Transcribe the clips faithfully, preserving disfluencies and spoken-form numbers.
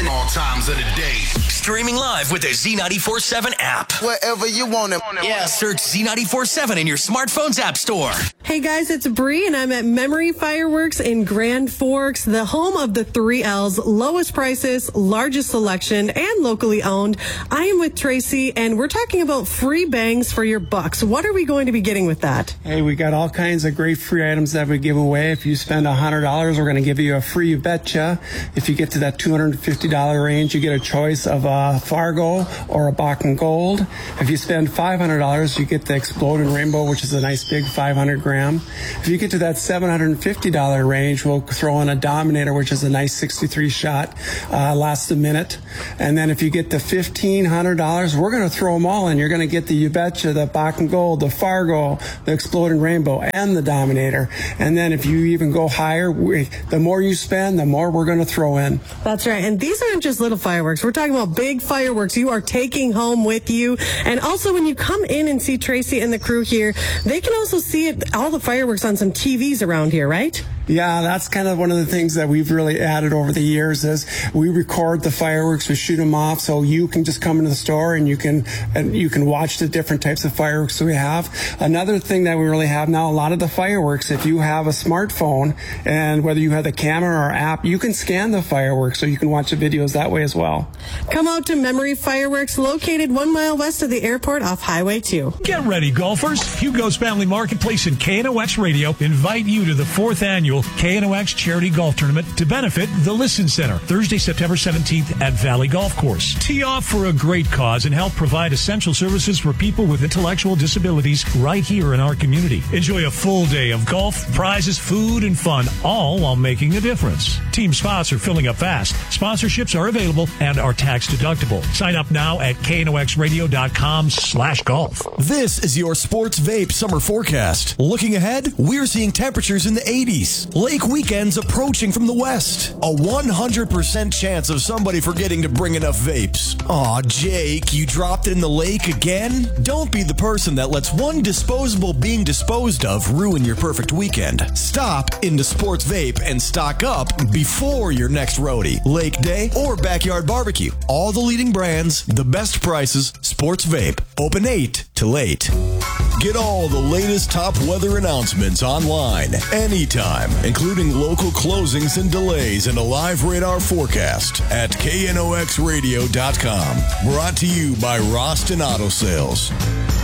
listen all times of the day. Streaming live with the Z ninety-four seven app. Wherever you want it. Yeah, search Z ninety-four seven in your smartphone's app store. Hey guys, it's Bree and I'm at Memory Fireworks in Grand Forks, the home of the three L's, lowest prices, largest selection, and locally owned. I am with Tracy and we're talking about free bangs for your bucks. What are we going to be getting with that? Hey, we got all kinds of great free items that we give away. If you spend one hundred dollars, we're going to give you a free betcha. If you get to that two hundred fifty dollars range, you get a choice of a Fargo or a Bach and Gold. If you spend five hundred dollars, you get the Exploding Rainbow, which is a nice big five hundred gram. If you get to that seven hundred fifty dollars range, we'll throw in a Dominator, which is a nice sixty-three shot, uh, lasts a minute. And then if you get to fifteen hundred dollars, we're going to throw them all in. You're going to get the You Betcha, the Bach and Gold, the Fargo, the Exploding Rainbow, and the Dominator. And then if you even go higher, we, the more you spend, the more we're going to throw in. That's right. And these aren't just little fireworks. We're talking about big fireworks you are taking home with you. And also when you come in and see Tracy and the crew here, they can also see it, all the fireworks on some T Vs around here, right? Yeah, that's kind of one of the things that we've really added over the years is we record the fireworks, we shoot them off, so you can just come into the store and you can and you can watch the different types of fireworks that we have. Another thing that we really have now, a lot of the fireworks, if you have a smartphone and whether you have the camera or app, you can scan the fireworks so you can watch the videos that way as well. Come out to Memory Fireworks, located one mile west of the airport off Highway two. Get ready, golfers. Hugo's Family Marketplace and K N O X Radio invite you to the fourth annual K N O X Charity Golf Tournament to benefit the Listen Center, Thursday, September seventeenth at Valley Golf Course. Tee off for a great cause and help provide essential services for people with intellectual disabilities right here in our community. Enjoy a full day of golf, prizes, food, and fun, all while making a difference. Team spots are filling up fast. Sponsorships are available and are tax deductible. Sign up now at K N O X radio dot com slash golf. This is your Sports Vape summer forecast. Looking ahead, we're seeing temperatures in the eighties. Lake weekends approaching from the west. A one hundred percent chance of somebody forgetting to bring enough vapes. Aw, Jake, you dropped it in the lake again? Don't be the person that lets one disposable being disposed of ruin your perfect weekend. Stop into Sports Vape and stock up before your next roadie, lake day, or backyard barbecue. All the leading brands, the best prices, Sports Vape. Open eight to late. Get all the latest top weather announcements online, anytime, including local closings and delays and a live radar forecast at K N O X radio dot com. Brought to you by Roston Auto Sales.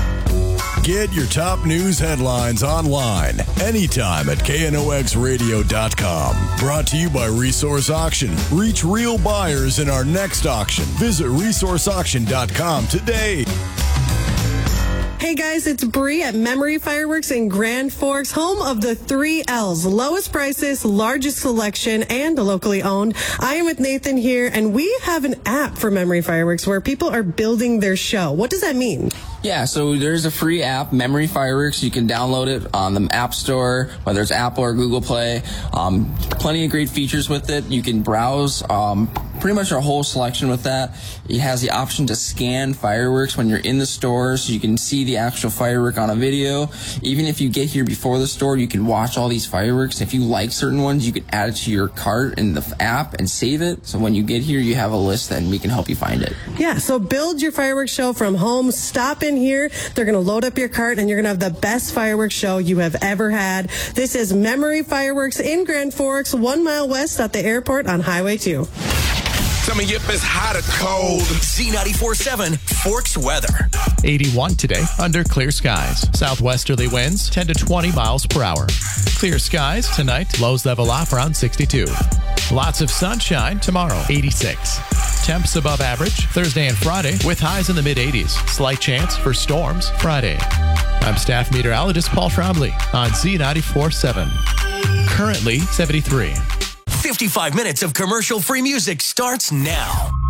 Get your top news headlines online, anytime at K N O X radio dot com. Brought to you by Resource Auction. Reach real buyers in our next auction. Visit resource auction dot com today. Hey guys, it's Bree at Memory Fireworks in Grand Forks, home of the three L's, lowest prices, largest selection, and locally owned. I am with Nathan here, and we have an app for Memory Fireworks where people are building their show. What does that mean? Yeah, so there's a free app, Memory Fireworks. You can download it on the App Store, whether it's Apple or Google Play. Um, plenty of great features with it. You can browse um, pretty much our whole selection with that. It has the option to scan fireworks when you're in the store, so you can see the actual firework on a video. Even if you get here before the store, you can watch all these fireworks. If you like certain ones, you can add it to your cart in the app and save it. So when you get here, you have a list and we can help you find it. Yeah, so build your fireworks show from home. Stop in here. They're going to load up your cart and you're going to have the best fireworks show you have ever had. This is Memory Fireworks in Grand Forks, one mile west at the airport on Highway two. Tell me if it's hot or cold. Z ninety-four seven Forks weather. eighty-one today under clear skies. Southwesterly winds ten to twenty miles per hour. Clear skies tonight. Lows level off around sixty-two. Lots of sunshine tomorrow. eighty-six. Temps above average Thursday and Friday with highs in the mid eighties. Slight chance for storms Friday. I'm staff meteorologist Paul Trombley on Z ninety-four seven. Currently seventy-three. fifty-five minutes of commercial-free music starts now.